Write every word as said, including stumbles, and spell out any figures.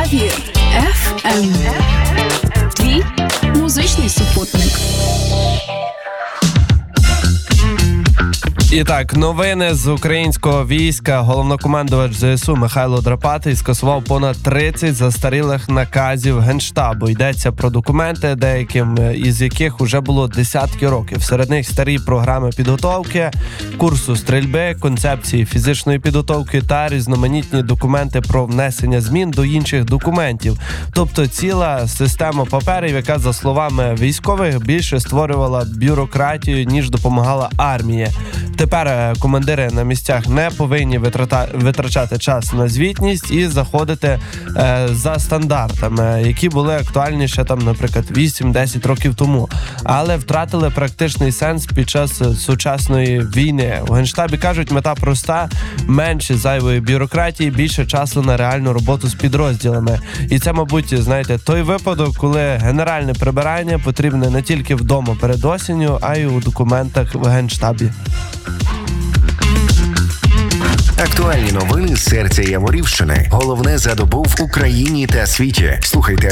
Явір еф ем. Твій музичний супутник. І так, новини з українського війська. Головнокомандувач зе ес у Михайло Драпатий скасував понад тридцять застарілих наказів Генштабу. Йдеться про документи, деяким із яких уже було десятки років. Серед них старі програми підготовки, курсу стрільби, концепції фізичної підготовки та різноманітні документи про внесення змін до інших документів. Тобто ціла система паперів, яка, за словами військових, більше створювала бюрократію, ніж допомагала армії. Тепер командири на місцях не повинні витрата... витрачати час на звітність і заходити е, за стандартами, які були актуальні ще там, наприклад, вісім-десять років тому, але втратили практичний сенс під час сучасної війни. У Генштабі кажуть, мета проста: менше зайвої бюрократії, більше часу на реальну роботу з підрозділами. І це, мабуть, знаєте, той випадок, коли генеральне прибирання потрібне не тільки вдома перед осінню, а й у документах в Генштабі. Актуальні новини з серця Яворівщини. Головне за добу в Україні та світі. Слухайте